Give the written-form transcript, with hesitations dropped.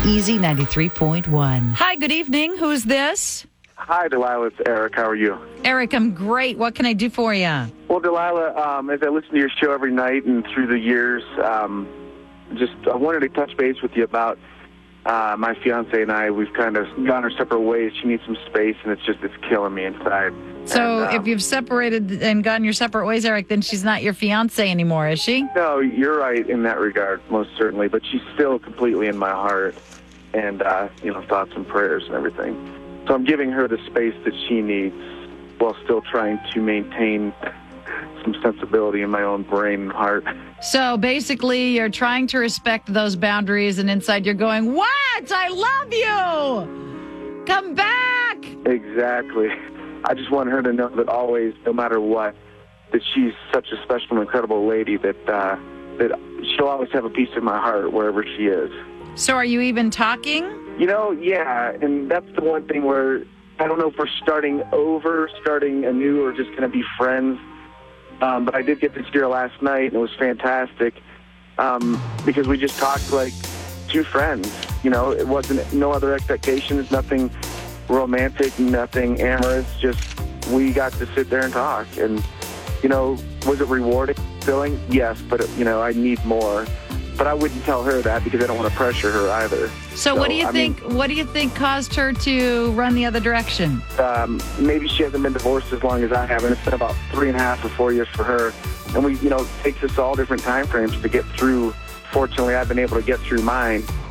Easy 93.1. Hi, good evening. Who's this? Hi, Delilah. It's Eric. How are you? Eric, I'm great. What can I do for you? Well, Delilah, as I listen to your show every night and through the years, I wanted to touch base with you about my fiance and I. We've kind of gone our separate ways. She needs some space, and it's killing me inside. So if you've separated and gone your separate ways, Eric, then she's not your fiance anymore, is she? No, you're right in that regard, most certainly. But she's still completely in my heart and, thoughts and prayers and everything. So I'm giving her the space that she needs while still trying to maintain some sensibility in my own brain and heart. So basically, you're trying to respect those boundaries, and inside you're going, "What? I love you! Come back!" Exactly. I just want her to know that always, no matter what, that she's such a special and incredible lady that she'll always have a piece of my heart wherever she is. So are you even talking? Yeah, and that's the one thing where I don't know if we're starting anew, or just going to be friends. But I did get to see her last night, and it was fantastic because we just talked like two friends. It wasn't no other expectations, nothing romantic, nothing amorous. Just we got to sit there and talk. And was it rewarding, filling? Yes, but I need more. But I wouldn't tell her that because I don't want to pressure her either. So what do you think? What do you think caused her to run the other direction? Maybe she hasn't been divorced as long as I have, and it's been about 3.5 or 4 years for her. And it takes us all different time frames to get through. Fortunately, I've been able to get through mine.